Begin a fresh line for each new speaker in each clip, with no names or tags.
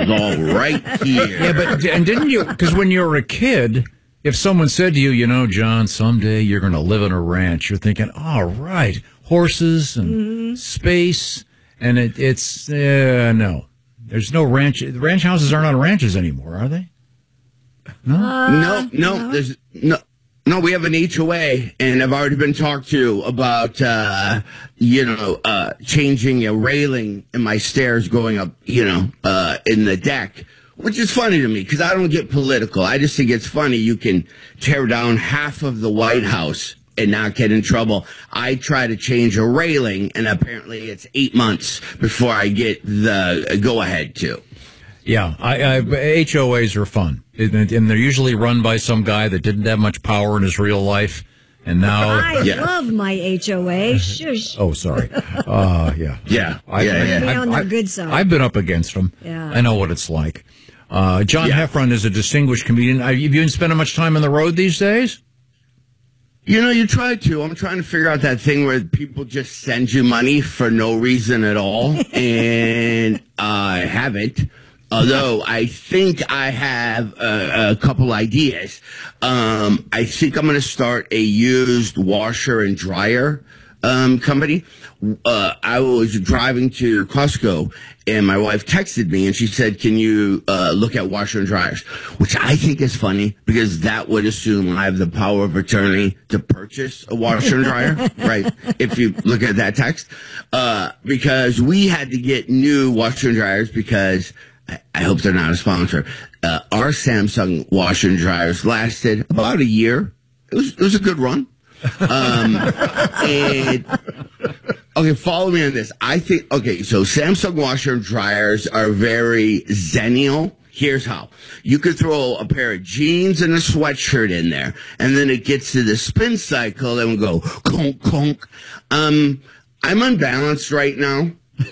all right here.
Yeah, but and didn't you? Because when you were a kid, if someone said to you, John, someday you're going to live on a ranch, you're thinking, all right, horses and space, and it's no. There's no ranch. The ranch houses aren't on ranches anymore, are they? No?
No. There's no, we have an HOA, and I've already been talked to about, changing a railing in my stairs going up, in the deck, which is funny to me because I don't get political. I just think it's funny. You can tear down half of the White House and not get in trouble. I try to change a railing, and apparently it's 8 months before I get the go-ahead to.
Yeah, HOAs are fun, and they're usually run by some guy that didn't have much power in his real life, and now
I love my HOA. Shush.
Oh, sorry. Yeah.
On the good side.
I've been up against them.
Yeah.
I know what it's like. John Heffron is a distinguished comedian. Have you been spending much time on the road these days?
You try to. I'm trying to figure out that thing where people just send you money for no reason at all, and I haven't. Although I think I have a couple ideas. I think I'm going to start a used washer and dryer company. I was driving to Costco, and my wife texted me, and she said, can you look at washer and dryers? Which I think is funny, because that would assume I have the power of attorney to purchase a washer and dryer, right? If you look at that text. Because we had to get new washer and dryers because... I hope they're not a sponsor. Our Samsung washer and dryers lasted about a year. It was a good run. And okay, follow me on this. So Samsung washer and dryers are very zennial. Here's how. You could throw a pair of jeans and a sweatshirt in there, and then it gets to the spin cycle and we go conk, conk. I'm unbalanced right now.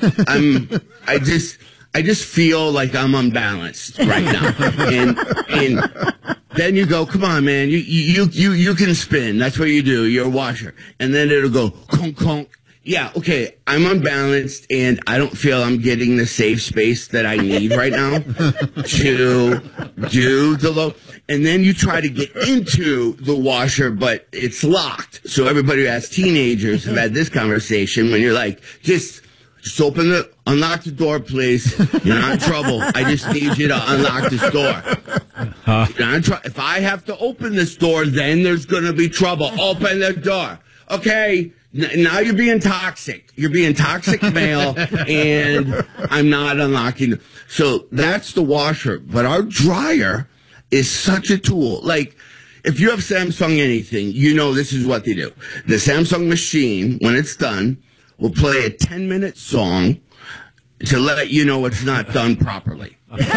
I just feel like I'm unbalanced right now, and then you go, come on, man, you can spin. That's what you do. You're a washer, and then it'll go conk conk. Yeah, okay. I'm unbalanced, and I don't feel I'm getting the safe space that I need right now to do the low. And then you try to get into the washer, but it's locked. So everybody who has teenagers have had this conversation when you're like, just unlock the door, please. You're not in trouble. I just need you to unlock this door. If I have to open this door, then there's going to be trouble. Open the door. Okay. Now you're being toxic. You're being toxic male, and I'm not unlocking. So that's the washer. But our dryer is such a tool. Like, if you have Samsung anything, this is what they do. The Samsung machine, when it's done, will play a 10-minute song to let you know it's not done properly.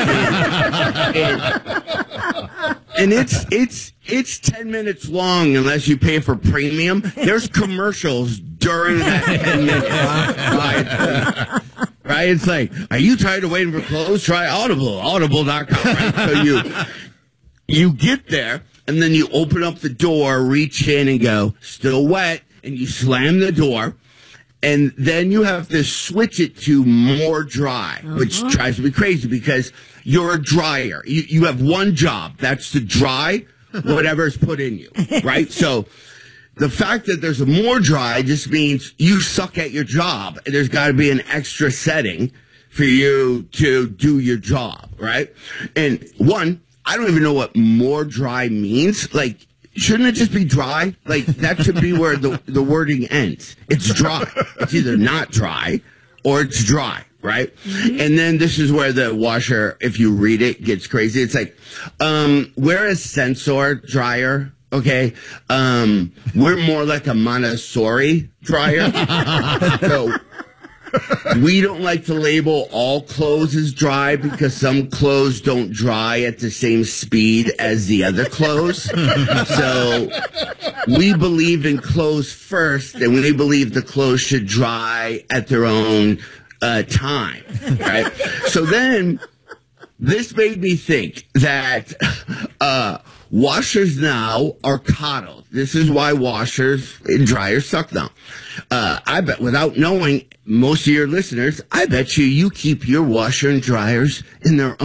And it's 10 minutes long unless you pay for premium. There's commercials during that 10 minutes. Right? It's like, are you tired of waiting for clothes? Try Audible, audible.com. Right? So you get there, and then you open up the door, reach in and go, still wet, and you slam the door. And then you have to switch it to more dry, which drives me crazy because you're a dryer. You have one job. That's to dry whatever's put in you, right? So the fact that there's a more dry just means you suck at your job. And there's got to be an extra setting for you to do your job, right? And I don't even know what more dry means. Like, shouldn't it just be dry? Like, that should be where the wording ends. It's dry. It's either not dry or it's dry, right? Mm-hmm. And then this is where the washer, if you read it, gets crazy. It's like, we're a sensor dryer, okay? We're more like a Montessori dryer. So we don't like to label all clothes as dry because some clothes don't dry at the same speed as the other clothes. So we believe in clothes first, and we believe the clothes should dry at their own time, right? So then this made me think that washers now are coddled. This is why washers and dryers suck now. I bet, without knowing most of your listeners, I bet you keep your washer and dryers in their